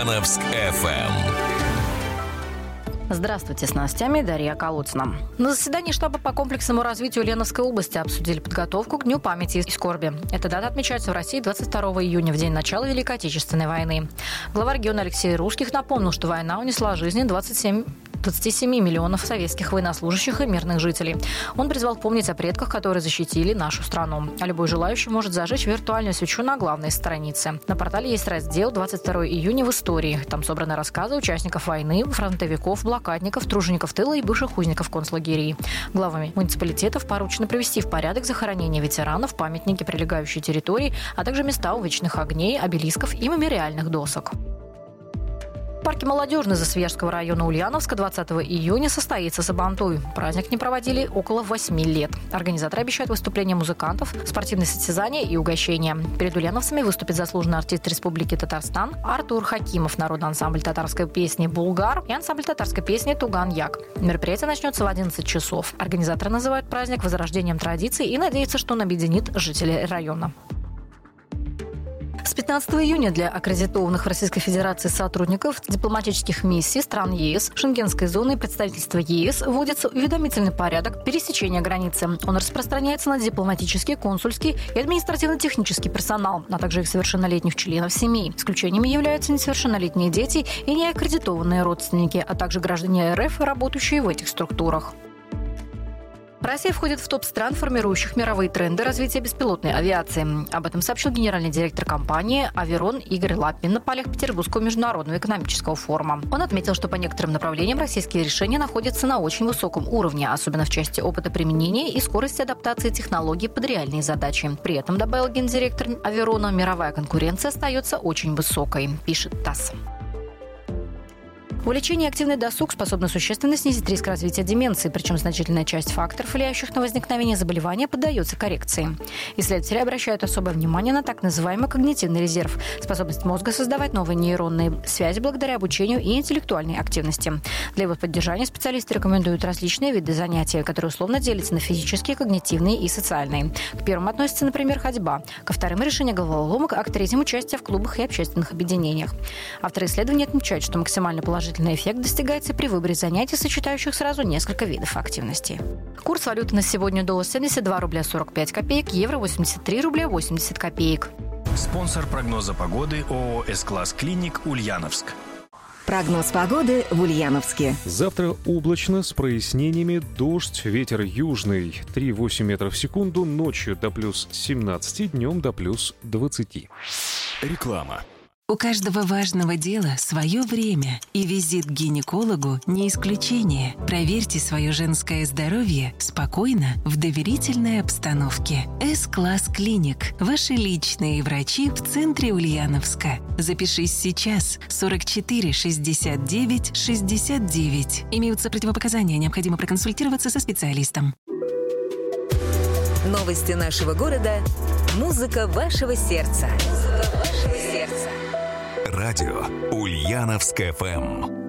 Ульяновск FM. Здравствуйте, с новостями Дарья Колодцина. На заседании штаба по комплексному развитию Ульяновской области обсудили подготовку к Дню памяти и скорби. Эта дата отмечается в России 22 июня, в день начала Великой Отечественной войны. Глава региона Алексей Русских напомнил, что война унесла жизни 27 миллионов советских военнослужащих и мирных жителей. Он призвал помнить о предках, которые защитили нашу страну. А любой желающий может зажечь виртуальную свечу на главной странице. На портале есть раздел «22 июня в истории». Там собраны рассказы участников войны, фронтовиков, блокадников, тружеников тыла и бывших узников концлагерей. Главами муниципалитетов поручено привести в порядок захоронения ветеранов, памятники прилегающей территории, а также места у вечных огней, обелисков и мемориальных досок. В парке «Молодежный» Засвежского района Ульяновска 20 июня состоится Сабантуй. Праздник не проводили около 8 лет. Организаторы обещают выступления музыкантов, спортивные состязания и угощения. Перед ульяновцами выступит заслуженный артист Республики Татарстан Артур Хакимов, народный ансамбль татарской песни «Булгар» и ансамбль татарской песни «Туган-Як». Мероприятие начнется в 11 часов. Организаторы называют праздник возрождением традиций и надеются, что он объединит жителей района. С 15 июня для аккредитованных в Российской Федерации сотрудников дипломатических миссий стран ЕС, Шенгенской зоны и представительства ЕС вводится уведомительный порядок пересечения границы. Он распространяется на дипломатический, консульский и административно-технический персонал, а также их совершеннолетних членов семей. Исключениями являются несовершеннолетние дети и неаккредитованные родственники, а также граждане РФ, работающие в этих структурах. Россия входит в топ стран, формирующих мировые тренды развития беспилотной авиации. Об этом сообщил генеральный директор компании «Аверон» Игорь Лапин на полях Петербургского международного экономического форума. Он отметил, что по некоторым направлениям российские решения находятся на очень высоком уровне, особенно в части опыта применения и скорости адаптации технологий под реальные задачи. При этом, добавил гендиректор «Аверона», мировая конкуренция остается очень высокой, пишет ТАСС. Увлечение и активный досуг способны существенно снизить риск развития деменции, причем значительная часть факторов, влияющих на возникновение заболевания, поддается коррекции. Исследователи обращают особое внимание на так называемый когнитивный резерв – способность мозга создавать новые нейронные связи благодаря обучению и интеллектуальной активности. Для его поддержания специалисты рекомендуют различные виды занятий, которые условно делятся на физические, когнитивные и социальные. К первым относится, например, ходьба, ко вторым – решение головоломок, а к третьим – участие в клубах и общественных объединениях. Авторы исследования отмечают, что максимально положительный эффект достигается при выборе занятий, сочетающих сразу несколько видов активности. Курс валюты на сегодня: доллар 72 рубля 45 копеек, евро 83 рубля 80 копеек. Спонсор прогноза погоды ООО «С-класс Клиник» Ульяновск. Прогноз погоды в Ульяновске. Завтра облачно, с прояснениями, дождь, ветер южный 3,8 метров в секунду, ночью до плюс 17, днем до плюс 20. Реклама. У каждого важного дела свое время, и визит к гинекологу не исключение. Проверьте свое женское здоровье спокойно, в доверительной обстановке. С-класс Клиник. Ваши личные врачи в центре Ульяновска. Запишись сейчас. 44 69 69. Имеются противопоказания, необходимо проконсультироваться со специалистом. Новости нашего города. Музыка вашего сердца. Радио «Ульяновск FM».